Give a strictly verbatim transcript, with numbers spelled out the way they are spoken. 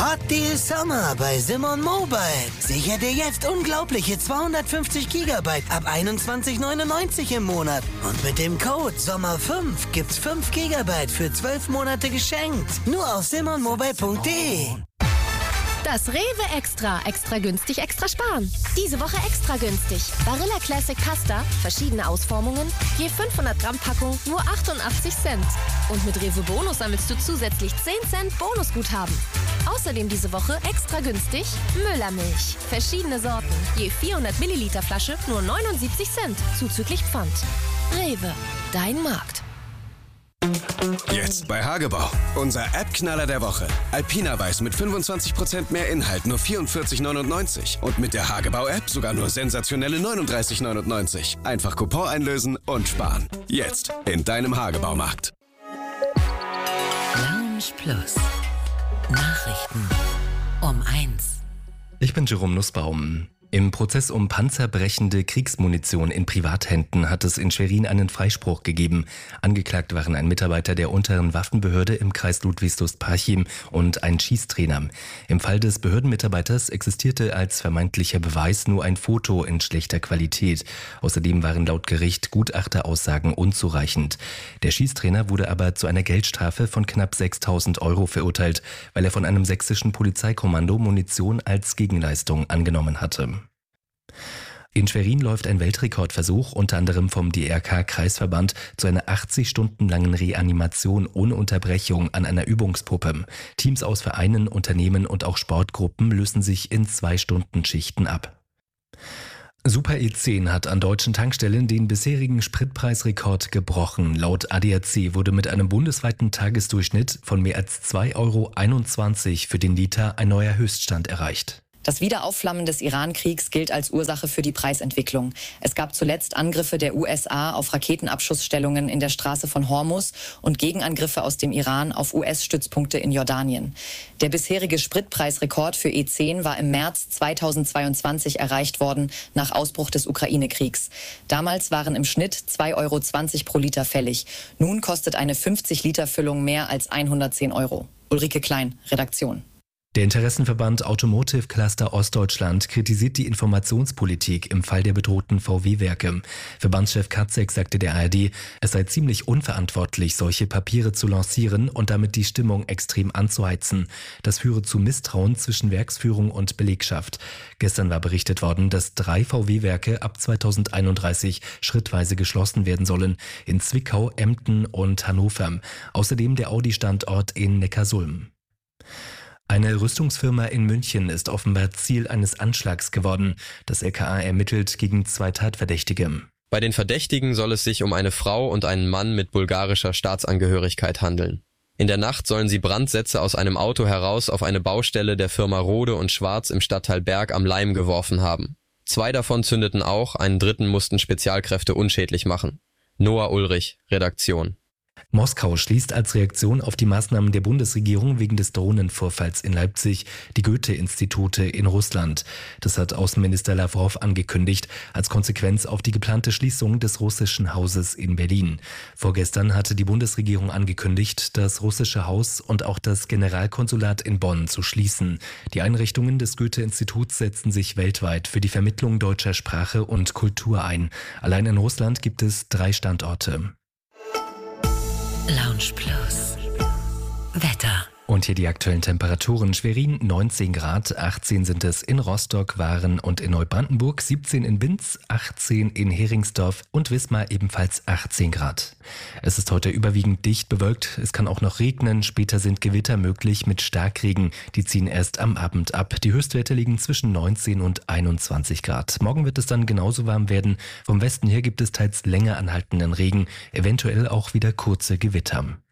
Hot Deal Sommer bei Simon Mobile. Sicher dir jetzt unglaubliche zweihundertfünfzig Gigabyte ab einundzwanzig neunundneunzig im Monat. Und mit dem Code Sommer fünf gibt's fünf Gigabyte für zwölf Monate geschenkt. Nur auf simon mobile punkt de. Das Rewe Extra. Extra günstig, extra sparen. Diese Woche extra günstig. Barilla Classic Pasta, verschiedene Ausformungen, je fünfhundert Gramm Packung, nur achtundachtzig Cent. Und mit Rewe Bonus sammelst du zusätzlich zehn Cent Bonusguthaben. Außerdem diese Woche extra günstig Müllermilch. Verschiedene Sorten, je vierhundert Milliliter Flasche, nur neunundsiebzig Cent, zuzüglich Pfand. Rewe, dein Markt. Jetzt bei Hagebau. Unser App-Knaller der Woche. Alpina Weiß mit fünfundzwanzig Prozent mehr Inhalt, nur vierundvierzig neunundneunzig. Und mit der Hagebau-App sogar nur sensationelle neununddreißig neunundneunzig. Einfach Coupon einlösen und sparen. Jetzt in deinem Hagebaumarkt. Lounge Plus. Nachrichten um eins. Ich bin Jerome Nussbaum. Im Prozess um panzerbrechende Kriegsmunition in Privathänden hat es in Schwerin einen Freispruch gegeben. Angeklagt waren ein Mitarbeiter der unteren Waffenbehörde im Kreis Ludwigslust-Parchim und ein Schießtrainer. Im Fall des Behördenmitarbeiters existierte als vermeintlicher Beweis nur ein Foto in schlechter Qualität. Außerdem waren laut Gericht Gutachteraussagen unzureichend. Der Schießtrainer wurde aber zu einer Geldstrafe von knapp sechstausend Euro verurteilt, weil er von einem sächsischen Polizeikommando Munition als Gegenleistung angenommen hatte. In Schwerin läuft ein Weltrekordversuch, unter anderem vom D R K-Kreisverband, zu einer achtzig Stunden langen Reanimation ohne Unterbrechung an einer Übungspuppe. Teams aus Vereinen, Unternehmen und auch Sportgruppen lösen sich in zwei Stunden Schichten ab. Super E zehn hat an deutschen Tankstellen den bisherigen Spritpreisrekord gebrochen. Laut A D A C wurde mit einem bundesweiten Tagesdurchschnitt von mehr als zwei Euro einundzwanzig für den Liter ein neuer Höchststand erreicht. Das Wiederaufflammen des Iran-Kriegs gilt als Ursache für die Preisentwicklung. Es gab zuletzt Angriffe der U S A auf Raketenabschussstellungen in der Straße von Hormuz und Gegenangriffe aus dem Iran auf U S-Stützpunkte in Jordanien. Der bisherige Spritpreisrekord für E zehn war im März zweitausendzweiundzwanzig erreicht worden, nach Ausbruch des Ukraine-Kriegs. Damals waren im Schnitt zwei Euro zwanzig pro Liter fällig. Nun kostet eine fünfzig Liter Füllung mehr als hundertzehn Euro. Ulrike Klein, Redaktion. Der Interessenverband Automotive Cluster Ostdeutschland kritisiert die Informationspolitik im Fall der bedrohten V W-Werke. Verbandschef Katzek sagte der A R D, es sei ziemlich unverantwortlich, solche Papiere zu lancieren und damit die Stimmung extrem anzuheizen. Das führe zu Misstrauen zwischen Werksführung und Belegschaft. Gestern war berichtet worden, dass drei V W-Werke ab zweitausendeinunddreißig schrittweise geschlossen werden sollen, in Zwickau, Emden und Hannover. Außerdem der Audi-Standort in Neckarsulm. Eine Rüstungsfirma in München ist offenbar Ziel eines Anschlags geworden. Das L K A ermittelt gegen zwei Tatverdächtige. Bei den Verdächtigen soll es sich um eine Frau und einen Mann mit bulgarischer Staatsangehörigkeit handeln. In der Nacht sollen sie Brandsätze aus einem Auto heraus auf eine Baustelle der Firma Rode und Schwarz im Stadtteil Berg am Leim geworfen haben. Zwei davon zündeten auch, einen dritten mussten Spezialkräfte unschädlich machen. Noah Ulrich, Redaktion. Moskau schließt als Reaktion auf die Maßnahmen der Bundesregierung wegen des Drohnenvorfalls in Leipzig die Goethe-Institute in Russland. Das hat Außenminister Lawrow angekündigt, als Konsequenz auf die geplante Schließung des russischen Hauses in Berlin. Vorgestern hatte die Bundesregierung angekündigt, das russische Haus und auch das Generalkonsulat in Bonn zu schließen. Die Einrichtungen des Goethe-Instituts setzen sich weltweit für die Vermittlung deutscher Sprache und Kultur ein. Allein in Russland gibt es drei Standorte. Lounge Plus. Wetter. Und hier die aktuellen Temperaturen. Schwerin neunzehn Grad, achtzehn sind es in Rostock, Waren und in Neubrandenburg, siebzehn in Binz, achtzehn in Heringsdorf und Wismar ebenfalls achtzehn Grad. Es ist heute überwiegend dicht bewölkt, es kann auch noch regnen, später sind Gewitter möglich mit Starkregen. Die ziehen erst am Abend ab. Die Höchstwerte liegen zwischen neunzehn und einundzwanzig Grad. Morgen wird es dann genauso warm werden. Vom Westen her gibt es teils länger anhaltenden Regen, eventuell auch wieder kurze Gewitter.